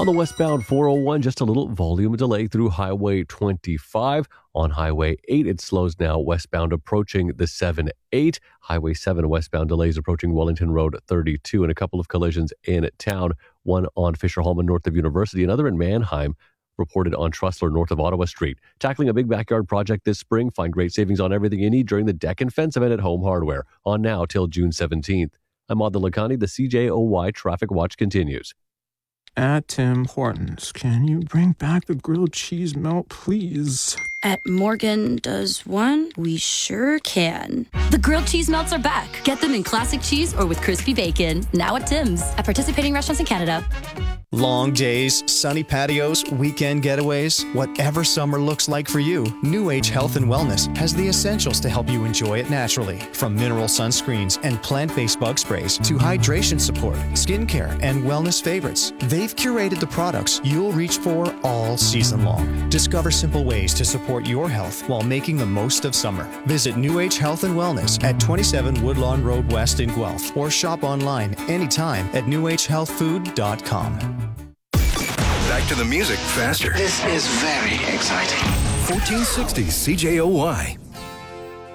On the westbound 401, just a little volume delay through Highway 25. On Highway 8, it slows now westbound approaching the 7-8. Highway 7 westbound delays approaching Wellington Road 32, and a couple of collisions in town. One on Fisher-Hallman north of University, another in Mannheim, reported on Trussler north of Ottawa Street. Tackling a big backyard project this spring, find great savings on everything you need during the Deck and Fence event at Home Hardware. On now till June 17th. I'm Adil Lakhani. The CJOY Traffic Watch continues. At Tim Hortons, can you bring back the grilled cheese melt, please? At Morgan Does One, we sure can. The grilled cheese melts are back. Get them in classic cheese or with crispy bacon. Now at Tim's. At participating restaurants in Canada. Long days, sunny patios, weekend getaways, whatever summer looks like for you, New Age Health and Wellness has the essentials to help you enjoy it naturally. From mineral sunscreens and plant-based bug sprays to hydration support, skincare, and wellness favorites, they've curated the products you'll reach for all season long. Discover simple ways to support your health while making the most of summer. Visit New Age Health and Wellness at 27 Woodlawn Road West in Guelph or shop online anytime at newagehealthfood.com. Back to the music faster. This is very exciting. 1460 CJOY.